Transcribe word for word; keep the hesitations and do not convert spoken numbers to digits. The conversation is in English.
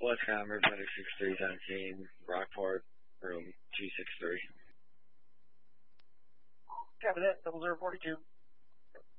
West Commerce, Medic six three seventeen, Rockport, room two six three. Copy that, double zero forty-two.